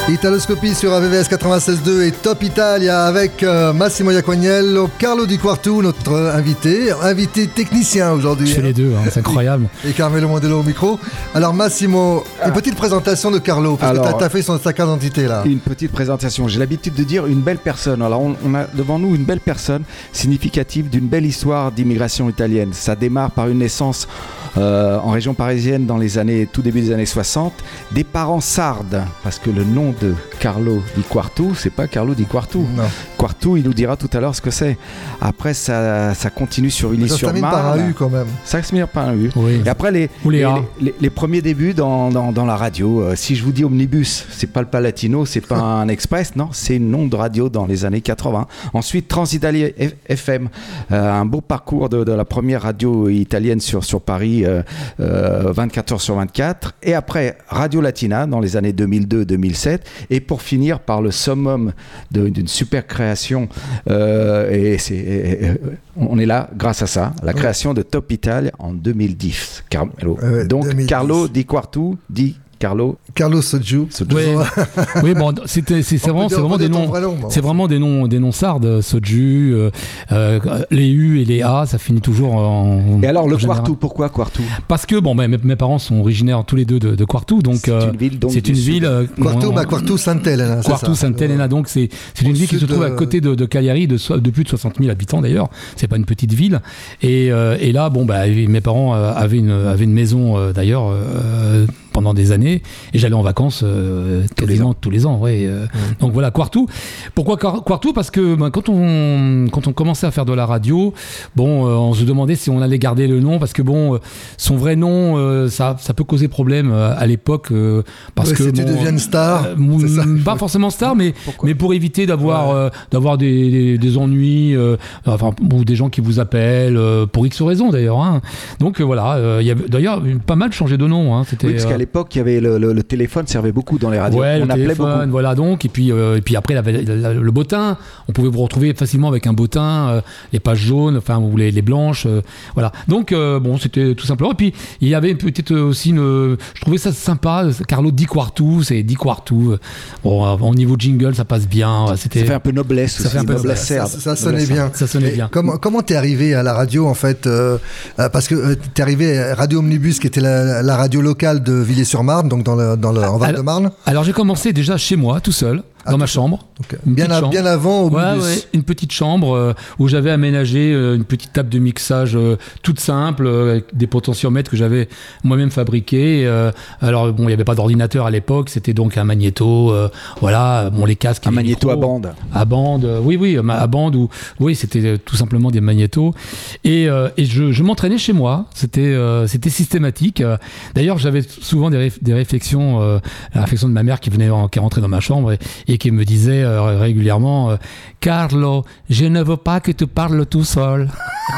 Italoscopie sur AVVS 96.2 et Top Italia avec Massimo Iacognello, Carlo Di Quartu, notre invité technicien aujourd'hui. Je fais les deux, hein, c'est incroyable. Et Carmelo Mondello au micro. Alors Massimo, une petite présentation de Carlo, parce que tu as fait sa carte d'identité là. Une petite présentation, j'ai l'habitude de dire une belle personne. Alors on a devant nous une belle personne significative d'une belle histoire d'immigration italienne. Ça démarre par une naissance en région parisienne dans tout début des années 60, des parents sardes, parce que le nom de Carlo Di Quartu, c'est pas Carlo Di Quartu. Non. Quartu, il nous dira tout à l'heure ce que c'est. Après, ça continue sur Villiers-sur-Marne. Ça se termine par un U quand même. Ça se termine par un U. Oui. Et après, les premiers débuts dans la radio. Si je vous dis Omnibus, c'est pas le Palatino, c'est pas un Express, non, c'est une onde de radio dans les années 80. Ensuite, Transitalia FM, un beau parcours de la première radio italienne sur Paris, 24 heures sur 24. Et après, Radio Latina dans les années 2002-2007. Et pour finir par le summum d'une super création, on est là grâce à ça, la création de Top Italia en 2010. Donc 2010. Carlo Di Quartu, Carlo Soju. Oui, bon, c'est vraiment des noms. C'est vraiment des noms sardes. Soju, les U et les A, ça finit toujours en. Et alors le Quartu, pourquoi Quartu ? Parce que mes parents sont originaires tous les deux de Quartu, donc c'est une ville. Quartu Sant'Elena. Quartu Sant'Elena, donc c'est une ville qui se trouve à côté de Cagliari, de plus de 60 000 habitants d'ailleurs. C'est pas une petite ville. Et là, mes parents avaient une maison d'ailleurs. Pendant des années, et j'allais en vacances tous les ans. Ouais. Donc voilà, Quartu. Pourquoi Quartu ? Parce que quand on commençait à faire de la radio, on se demandait si on allait garder le nom, parce que son vrai nom, ça peut causer problème à l'époque, parce que si tu deviens une star, pas forcément star, mais pour éviter d'avoir des ennuis, ou des gens qui vous appellent pour X raisons d'ailleurs. Hein. Donc voilà, il y avait d'ailleurs pas mal changé de nom. Hein. C'était, parce qu'à l'époque, il y avait le téléphone servait beaucoup dans les radios. Ouais, on appelait téléphone, beaucoup. Voilà donc. Et puis après, le bottin. On pouvait vous retrouver facilement avec un bottin, les pages jaunes, ou les blanches. Voilà. Donc c'était tout simplement. Et puis il y avait peut-être aussi je trouvais ça sympa. Carlo Di Quartu, c'est Di Quartu. Au niveau jingle, ça passe bien. Ça fait un peu noblesse. Ça fait un peu noblesse serbe. Ça sonnait bien. Ça sonnait bien. Comment t'es arrivé à la radio en fait parce que t'es arrivé à Radio Omnibus, qui était la radio locale de Villiers-sur-Marne, donc en Val-de-Marne. Alors j'ai commencé déjà chez moi, tout seul, dans ma chambre. Bien avant Omnibus. Ouais, une petite chambre où j'avais aménagé une petite table de mixage toute simple, avec des potentiomètres que j'avais moi-même fabriqués. Alors il n'y avait pas d'ordinateur à l'époque, c'était donc un magnéto, les casques. Un magnéto à bande. À bande, oui, à bande, c'était tout simplement des magnétos. Et je m'entraînais chez moi, c'était systématique. D'ailleurs, j'avais souvent des réflexions, la réflexion de ma mère qui rentrait dans ma chambre et qui me disait régulièrement Carlo, je ne veux pas que tu parles tout seul.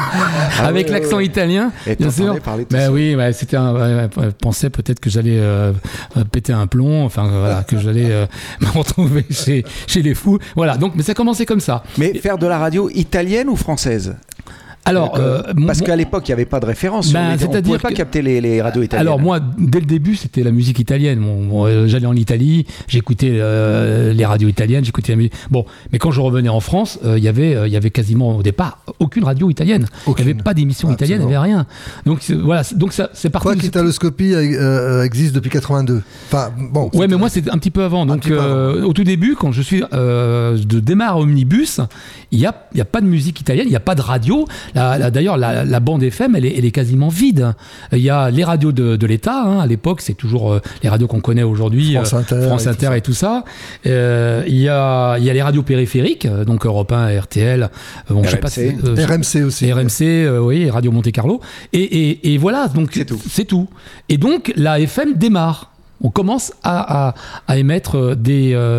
Avec l'accent italien, et bien sûr. Oui, c'était pensait peut-être que j'allais péter un plomb, que j'allais me retrouver chez les fous. Voilà, donc, mais ça commençait comme ça. Mais faire de la radio italienne ou française ? Alors, parce qu'à l'époque, il n'y avait pas de référence. On ne pouvait pas capter les radios italiennes. Alors moi, dès le début, c'était la musique italienne. J'allais en Italie, j'écoutais les radios italiennes, j'écoutais la musique. Mais quand je revenais en France, il y avait quasiment au départ aucune radio italienne. Il n'y avait pas d'émission italienne, il n'y avait rien. Donc voilà, ça, c'est parti. Quoi qu'Italoscopie existe depuis 82. Ouais, mais moi c'est un petit peu avant. Donc au tout début, quand je suis de démarre Omnibus, il y a pas de musique italienne, il y a pas de radio. D'ailleurs, la bande FM, elle est quasiment vide. Il y a les radios de l'État. Hein, à l'époque, c'est toujours les radios qu'on connaît aujourd'hui, France Inter et tout ça. Il y a les radios périphériques, donc Europe 1, RTL. RMC. Je sais pas RMC aussi. RMC, oui, Radio Monte Carlo. Et voilà, donc c'est tout. Et donc, la FM démarre. On commence à émettre des